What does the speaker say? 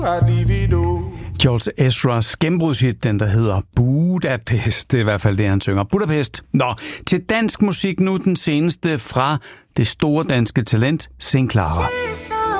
George Ezras gennembrudshit, den der hedder Budapest. Det er i hvert fald det, han synger. Budapest. Nå, til dansk musik nu den seneste fra det store danske talent, Sinclair.